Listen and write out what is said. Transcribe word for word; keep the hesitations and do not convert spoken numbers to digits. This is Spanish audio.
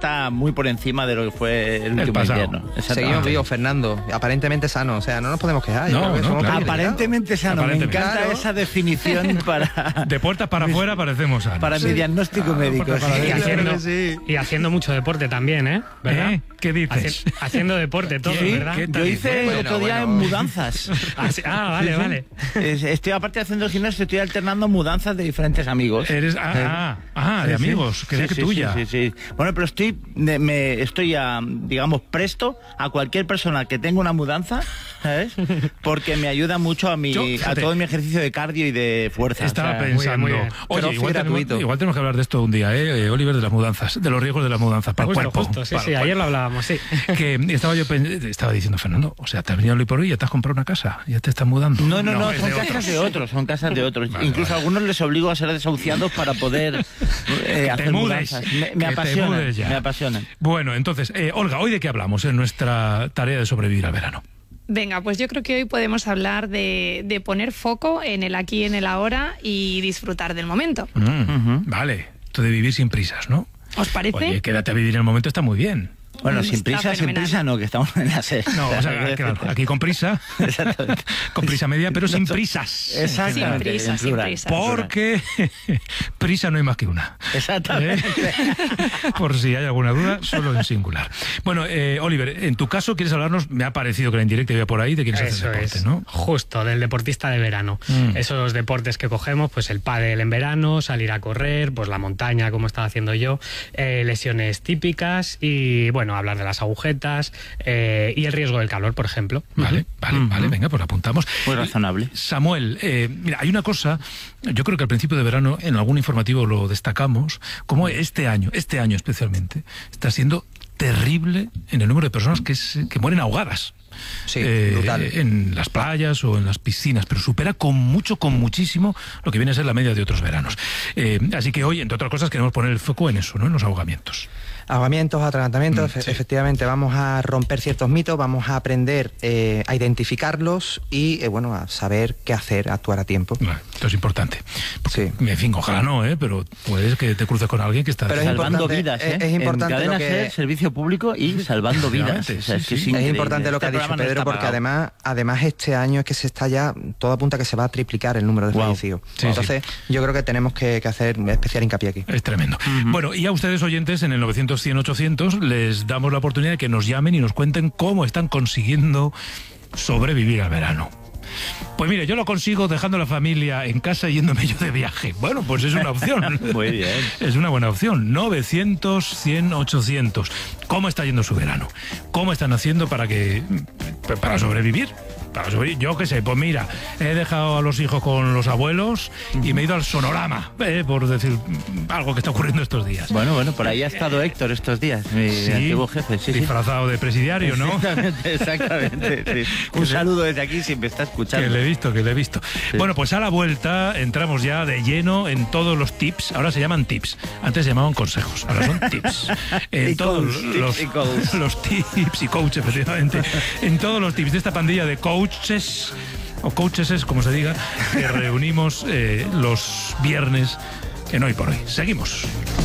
está muy por encima de lo que fue el último invierno. Seguimos vivos, Fernando, aparentemente sano, o sea, no nos podemos quejar. No, Yo creo que no, somos claro. Aparentemente sano, Aparentemente. me encanta Claro. esa definición para... De puertas para afuera parecemos sanos. Para mi diagnóstico Ah, médico. puertas para sí. Y adentro. haciendo, sí. y haciendo mucho deporte también, ¿eh? ¿Verdad? ¿Eh? ¿Qué dices? Haci- haciendo deporte todo, Sí, ¿verdad? ¿qué yo tal? hice el Bueno, otro día bueno. en mudanzas. Ah, sí. Ah, vale, Sí, sí. vale. Es- Estoy, aparte de haciendo el gimnasio, estoy alternando mudanzas de diferentes amigos. Eres, ah, ah, ah, de Sí, sí. amigos, creía Sí, que sí, tuya. Sí, sí, sí. Bueno, pero estoy, de- me, estoy a, digamos, presto a cualquier persona que tenga una mudanza, ¿sabes? Porque me ayuda mucho a mi, Yo, a fíjate, todo mi ejercicio de cardio y de fuerza. Estaba o sea, pensando, muy bien, muy bien. oye, Crossfit igual tenemos, gratuito. igual tenemos que hablar de esto un día, ¿eh? Eh, Oliver, de las mudanzas, de los riesgos de las mudanzas para Justo, el cuerpo. justo, sí, para sí, el ayer cuerpo. lo hablábamos, sí. Que estaba yo pen- estaba diciendo, Fernando, o sea, te has venido hoy por hoy y ya te has comprado una casa, ya te estás mudando. No, no, no, es son de casas otros. de otros, son casas de otros. Vale, Incluso vale. a algunos les obligo a ser desahuciados para poder eh, hacer mudes, mudanzas. Me, que me te apasionan, mudes ya. me apasionan. Bueno, entonces, eh, Olga, ¿hoy de qué hablamos en nuestra tarea de sobrevivir al verano? Venga, pues yo creo que hoy podemos hablar de, de poner foco en el aquí, en el ahora y disfrutar del momento. Mm, Ujú. Vale, esto de vivir sin prisas, ¿no? ¿Os parece? Oye, quédate a vivir en el momento está muy bien. Bueno, Mm, sin está prisa, sin fenomenal. prisa no, que estamos en la serie. No, o sea, claro, aquí con prisa, Exactamente. con prisa media, pero sin prisas. Exactamente. Sin prisa, en sin plural. prisa. Porque prisa no hay más que una. Exactamente. ¿Eh? Por si hay alguna duda, solo en singular. Bueno, eh, Oliver, en tu caso, ¿quieres hablarnos? Me ha parecido que la indirecta iba por ahí de quieres Eso hacer deporte, es, ¿no? justo, del deportista de verano. Mm. Esos deportes que cogemos, pues el pádel en verano, salir a correr, pues la montaña, como estaba haciendo yo, eh, lesiones típicas y, bueno, hablar de las agujetas eh, y el riesgo del calor, por ejemplo. Vale, vale, Ujú. vale, venga, pues apuntamos. Muy razonable. Samuel, eh, mira, hay una cosa, yo creo que al principio de verano, en algún informativo lo destacamos, como este año, este año especialmente, está siendo terrible en el número de personas que, se- que mueren ahogadas. Sí, Eh, brutal. en las playas o en las piscinas, pero supera con mucho, con muchísimo lo que viene a ser la media de otros veranos. Eh, así que hoy, entre otras cosas, queremos poner el foco en eso, ¿no? En los ahogamientos. Ahogamientos, atragantamientos, Mm, efe- sí. efectivamente vamos a romper ciertos mitos, vamos a aprender eh, a identificarlos y eh, bueno, a saber qué hacer, actuar a tiempo. Bueno, esto es importante. Sí. En fin, ojalá no, ¿eh? Pero puedes que te cruces con alguien que está... Pero es Salvando importante- vidas, ¿eh? es- es importante en cadena lo que- SER, servicio público y salvando vidas. Efectivamente, O sea, es sí, que sí. es, Es increíble. importante lo que Este ha dicho programa no Pedro, está porque pagado. además, además este año es que se está ya, todo apunta a que se va a triplicar el número de Wow. fallecidos. Sí, Entonces, yo creo que tenemos que, que hacer especial hincapié aquí. Es tremendo. Bueno, y a ustedes oyentes en el novecientos cien ochocientos les damos la oportunidad de que nos llamen y nos cuenten cómo están consiguiendo sobrevivir al verano. Pues mire, yo lo consigo dejando a la familia en casa y yéndome yo de viaje. Bueno, pues es una opción. Muy bien. Es una buena opción. novecientos cien ochocientos. ¿Cómo está yendo su verano? ¿Cómo están haciendo para que para sobrevivir? Para sobrevivir. Yo qué sé, pues mira, he dejado a los hijos con los abuelos y me he ido al Sonorama, eh, por decir algo que está ocurriendo estos días. Bueno, bueno, por ahí ha estado Héctor estos días, mi Sí, antiguo jefe. Sí, sí. disfrazado de presidiario, ¿no? Exactamente, exactamente. Sí. Un saludo desde aquí si me está Que escuchando. le he visto, que le he visto. Sí. Bueno, pues a la vuelta entramos ya de lleno en todos los tips. Ahora se llaman tips. Antes se llamaban consejos. Ahora son tips. En Y todos coach, tips los, y coach. los tips y coach, efectivamente. En todos los tips de esta pandilla de coaches, o coaches, como se diga, que reunimos eh, los viernes en Hoy por Hoy. Seguimos.